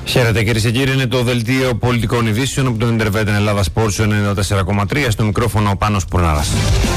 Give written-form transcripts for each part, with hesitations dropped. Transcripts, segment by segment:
Χαίρετε κυρίες και κύριοι, είναι το δελτίο πολιτικών ειδήσεων από τον Ιντερβέτεν Ελλάδα Sports 94,3. Στο μικρόφωνο ο Πάνος Πουρνάρας.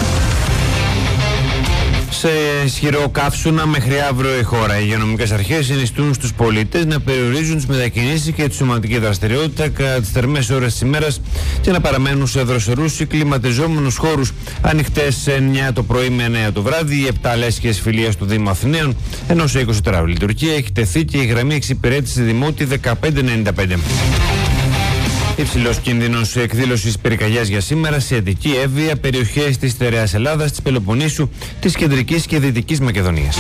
Σε ισχυρό καύσωνα μέχρι αύριο η χώρα. Οι υγειονομικές αρχές συνιστούν στους πολίτες να περιορίζουν τις μετακινήσεις και τη σωματική δραστηριότητα κατά τις θερμές ώρες της ημέρας και να παραμένουν σε δροσερούς ή κλιματιζόμενους χώρους ανοιχτές σε 9 το πρωί με 9 το βράδυ. Οι 7 λέσχες φιλίας του Δήμου Αθηναίων, ενώ σε 24 λειτουργία έχει τεθεί και η γραμμή εξυπηρέτηση Δημότη 1595. Υψηλός κίνδυνος εκδήλωσης πυρκαγιάς για σήμερα σε Αττική, Εύβοια, περιοχές της Στερεάς Ελλάδας, της Πελοποννήσου, της Κεντρικής και Δυτικής Μακεδονίας.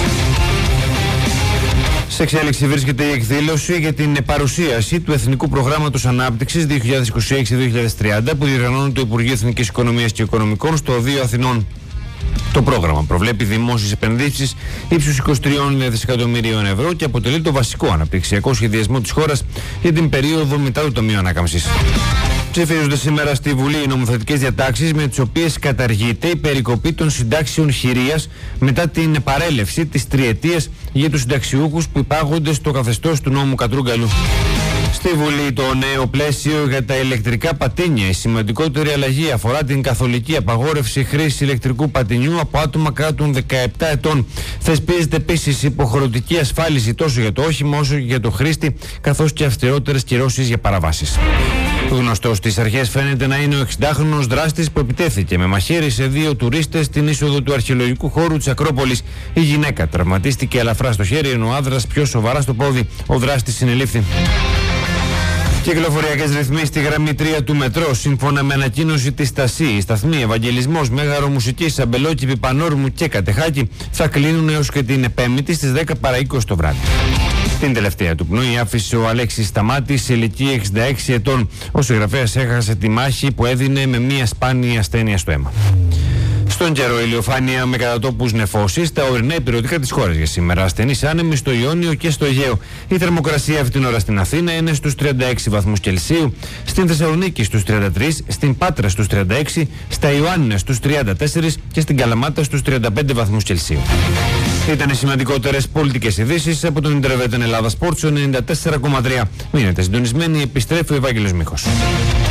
Σε εξέλιξη βρίσκεται η εκδήλωση για την παρουσίαση του Εθνικού Προγράμματος Ανάπτυξης 2026-2030 που διοργανώνει το Υπουργείο Εθνικής Οικονομίας και Οικονομικών στο Οδείο Αθηνών. Το πρόγραμμα προβλέπει δημόσιες επενδύσεις ύψους 23 δισεκατομμυρίων ευρώ και αποτελεί το βασικό αναπτυξιακό σχεδιασμό της χώρας για την περίοδο μετά το Ταμείο Ανάκαμψης. Ψηφίζονται σήμερα στη Βουλή οι νομοθετικές διατάξεις με τις οποίες καταργείται η περικοπή των συντάξεων χειρίας μετά την παρέλευση της τριετίας για τους συνταξιούχους που υπάγονται στο καθεστώς του νόμου Κατρούγκαλου. Στη Βουλή το νέο πλαίσιο για τα ηλεκτρικά πατίνια. Η σημαντικότερη αλλαγή αφορά την καθολική απαγόρευση χρήσης ηλεκτρικού πατινιού από άτομα κάτω των 17 ετών. Θεσπίζεται επίσης υποχρεωτική ασφάλιση τόσο για το όχημα όσο και για το χρήστη, καθώς και αυστηρότερες κυρώσεις για παραβάσεις. Γνωστός στις αρχές φαίνεται να είναι ο 60χρονος δράστης που επιτέθηκε με μαχαίρι σε 2 τουρίστες στην είσοδο του αρχαιολογικού χώρου της Ακρόπολης. Η γυναίκα τραυματίστηκε ελαφρά στο χέρι, ενώ ο άνδρας πιο σοβαρά στο πόδι. Ο δράστης συνελήφθη. Κυκλοφοριακές ρυθμίσεις στη γραμμή 3 του μετρό. Σύμφωνα με ανακοίνωση της ΤΑΣΥ, οι σταθμοί Ευαγγελισμός, Μέγαρο Μουσικής, Αμπελόκηπη, Πανόρμου και Κατεχάκη θα κλείνουν έως και την Πέμπτη στις 10 παρά 20 το βράδυ. Την τελευταία του πνοή άφησε ο Αλέξης Σταμάτης σε ηλικία 66 ετών. Ο συγγραφέας έχασε τη μάχη που έδινε με μια σπάνια ασθένεια στο αίμα. Στον καιρό, ηλιοφάνεια με κατατόπους νεφώσεις στα ορεινά υπηρετικά της χώρας για σήμερα. Ασθενείς άνεμοι στο Ιόνιο και στο Αιγαίο. Η θερμοκρασία αυτή την ώρα στην Αθήνα είναι στους 36 βαθμούς Κελσίου, στην Θεσσαλονίκη στους 33, στην Πάτρα στους 36, στα Ιωάννινα στους 34 και στην Καλαμάτα στους 35 βαθμούς Κελσίου. Ήταν οι σημαντικότερες πολιτικές ειδήσεις από τον Ιντερβέτεν Ελλάδα Sports 94,3. Μείνετε συντονισμένοι, επιστρέφει ο Ευάγγελος Μίχος.